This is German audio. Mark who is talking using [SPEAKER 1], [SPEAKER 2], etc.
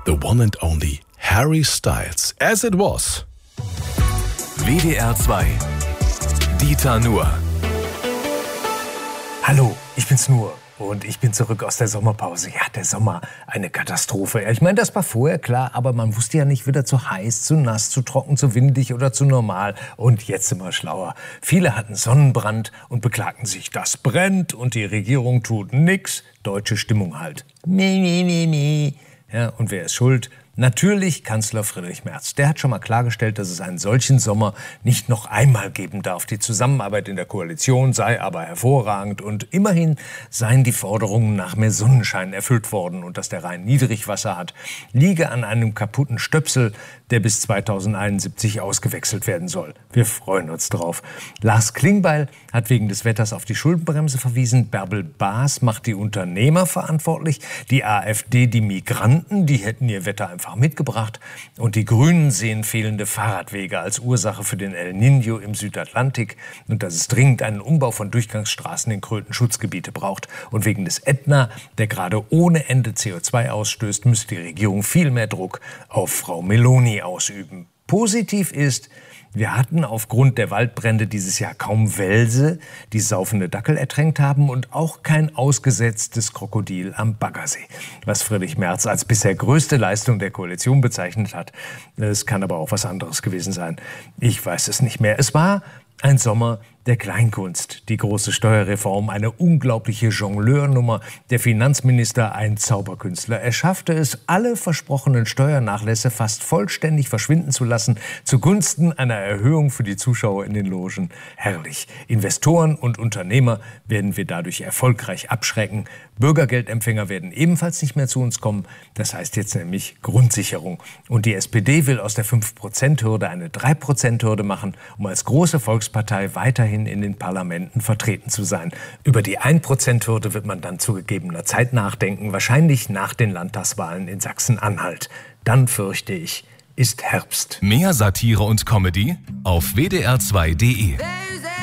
[SPEAKER 1] The one and only Harry Styles, As It Was.
[SPEAKER 2] WDR 2. Dieter Nuhr.
[SPEAKER 3] Hallo, ich bin's Nuhr. Und ich bin zurück aus der Sommerpause. Ja, der Sommer, eine Katastrophe. Ja, ich meine, das war vorher klar, aber man wusste ja nicht, wird er zu heiß, zu nass, zu trocken, zu windig oder zu normal. Und jetzt sind wir schlauer. Viele hatten Sonnenbrand und beklagten sich, das brennt und die Regierung tut nix. Deutsche Stimmung halt. Ja, und wer ist schuld? Natürlich Kanzler Friedrich Merz. Der hat schon mal klargestellt, dass es einen solchen Sommer nicht noch einmal geben darf. Die Zusammenarbeit in der Koalition sei aber hervorragend und immerhin seien die Forderungen nach mehr Sonnenschein erfüllt worden. Und dass der Rhein Niedrigwasser hat, liege an einem kaputten Stöpsel, der bis 2071 ausgewechselt werden soll. Wir freuen uns drauf. Lars Klingbeil hat wegen des Wetters auf die Schuldenbremse verwiesen. Bärbel Baas macht die Unternehmer verantwortlich. Die AfD die Migranten, die hätten ihr Wetter einfach mitgebracht. Und die Grünen sehen fehlende Fahrradwege als Ursache für den El Niño im Südatlantik und dass es dringend einen Umbau von Durchgangsstraßen in Kröten-Schutzgebiete braucht. Und wegen des Ätna, der gerade ohne Ende CO2 ausstößt, müsste die Regierung viel mehr Druck auf Frau Meloni ausüben. Positiv ist, wir hatten aufgrund der Waldbrände dieses Jahr kaum Welse, die saufende Dackel ertränkt haben und auch kein ausgesetztes Krokodil am Baggersee. Was Friedrich Merz als bisher größte Leistung der Koalition bezeichnet hat. Es kann aber auch was anderes gewesen sein. Ich weiß es nicht mehr. Es war ein Sommer der Kleinkunst, die große Steuerreform, eine unglaubliche Jongleurnummer, der Finanzminister ein Zauberkünstler. Er schaffte es, alle versprochenen Steuernachlässe fast vollständig verschwinden zu lassen, zugunsten einer Erhöhung für die Zuschauer in den Logen. Herrlich. Investoren und Unternehmer werden wir dadurch erfolgreich abschrecken. Bürgergeldempfänger werden ebenfalls nicht mehr zu uns kommen. Das heißt jetzt nämlich Grundsicherung. Und die SPD will aus der 5%-Hürde eine 3%-Hürde machen, um als große Volkspartei weiterhin in den Parlamenten vertreten zu sein. Über die 1%-Hürde wird man dann zu gegebener Zeit nachdenken, wahrscheinlich nach den Landtagswahlen in Sachsen-Anhalt. Dann, fürchte ich, ist Herbst.
[SPEAKER 2] Mehr Satire und Comedy auf wdr2.de.